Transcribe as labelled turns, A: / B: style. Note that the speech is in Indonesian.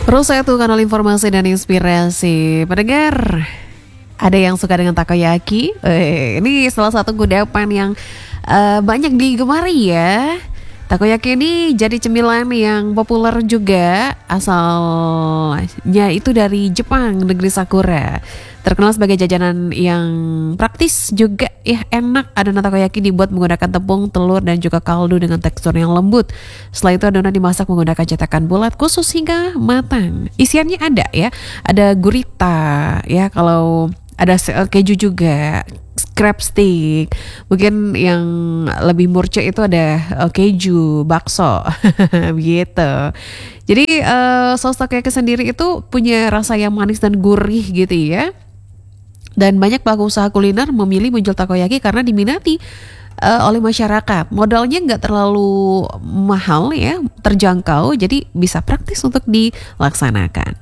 A: Terus saya tuh kanal informasi dan inspirasi. Pendengar, ada yang suka dengan takoyaki? Ini salah satu kudapan yang banyak digemari ya. Takoyaki ini jadi cemilan yang populer juga, asalnya itu dari Jepang, negeri Sakura. Terkenal sebagai jajanan yang praktis juga ya, enak. Adonan takoyaki dibuat menggunakan tepung, telur, dan juga kaldu dengan tekstur yang lembut. Setelah itu adonan dimasak menggunakan cetakan bulat khusus hingga matang. Isiannya ada ya, ada gurita ya, kalau ada keju juga, crab stick, mungkin yang lebih murce itu ada keju, bakso, gitu. Jadi saus takoyaki sendiri itu punya rasa yang manis dan gurih gitu ya. Dan banyak pelaku usaha kuliner memilih menjual takoyaki karena diminati oleh masyarakat. Modalnya nggak terlalu mahal ya, terjangkau, jadi bisa praktis untuk dilaksanakan.